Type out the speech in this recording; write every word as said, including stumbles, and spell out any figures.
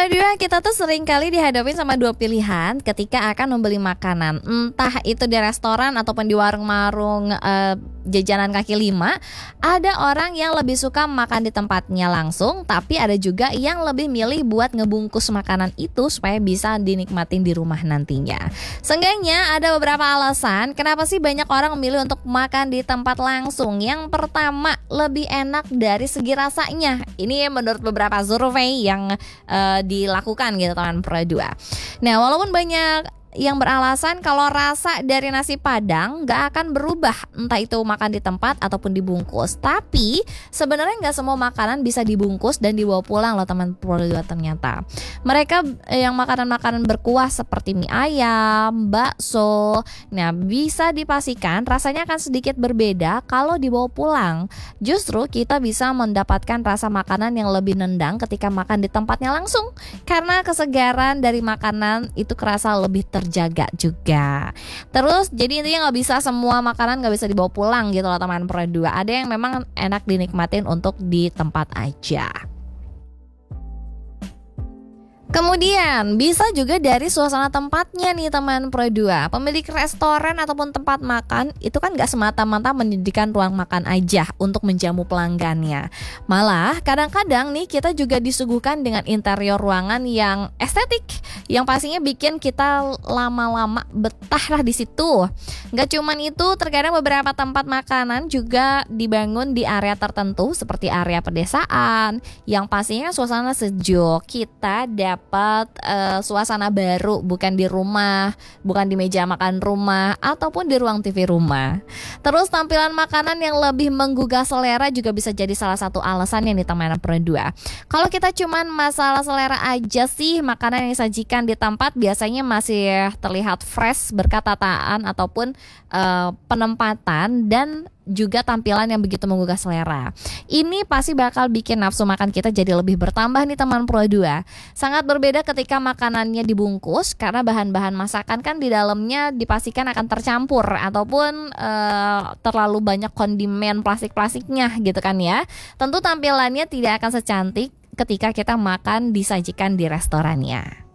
Pro dua, kita tuh sering kali dihadapin sama dua pilihan ketika akan membeli makanan, entah itu di restoran ataupun di warung-warung eh, jajanan kaki lima. Ada orang yang lebih suka makan di tempatnya langsung, tapi ada juga yang lebih milih buat ngebungkus makanan itu supaya bisa dinikmatin di rumah nantinya. Seenggaknya ada beberapa alasan kenapa sih banyak orang memilih untuk makan di tempat langsung. Yang pertama, lebih enak dari segi rasanya. Ini menurut beberapa survei yang uh, dilakukan gitu teman Pro dua. Nah, walaupun banyak yang beralasan kalau rasa dari nasi Padang gak akan berubah, entah itu makan di tempat ataupun dibungkus. Tapi sebenarnya gak semua makanan bisa dibungkus dan dibawa pulang loh teman Pro dua ternyata. Mereka yang makanan-makanan berkuah seperti mie ayam, bakso, nah bisa dipastikan rasanya akan sedikit berbeda kalau dibawa pulang. Justru kita bisa mendapatkan rasa makanan yang lebih nendang ketika makan di tempatnya langsung, karena kesegaran dari makanan itu kerasa lebih ter terjaga juga. Terus jadi intinya nggak bisa semua makanan nggak bisa dibawa pulang gitu loh teman Pro dua. Ada yang memang enak dinikmatin untuk di tempat aja. Kemudian bisa juga dari suasana tempatnya nih teman Pro dua. Pemilik restoran ataupun tempat makan itu kan gak semata-mata menyediakan ruang makan aja untuk menjamu pelanggannya. Malah kadang-kadang nih kita juga disuguhkan dengan interior ruangan yang estetik, yang pastinya bikin kita lama-lama betah lah di situ. Gak cuman itu, terkadang beberapa tempat makanan juga dibangun di area tertentu seperti area pedesaan, yang pastinya suasana sejuk. Kita dapat dapat uh, suasana baru, bukan di rumah, bukan di meja makan rumah ataupun di ruang T V rumah. Terus tampilan makanan yang lebih menggugah selera juga bisa jadi salah satu alasan yang teman Pro dua. Kalau kita cuman masalah selera aja sih, makanan yang disajikan di tempat biasanya masih terlihat fresh berkat tataan ataupun uh, penempatan dan juga tampilan yang begitu menggugah selera. Ini pasti bakal bikin nafsu makan kita jadi lebih bertambah nih teman Pro dua. Sangat berbeda ketika makanannya dibungkus, karena bahan-bahan masakan kan di dalamnya dipastikan akan tercampur ataupun uh, terlalu banyak kondimen plastik-plastiknya gitu kan ya. Tentu tampilannya tidak akan secantik ketika kita makan disajikan di restorannya.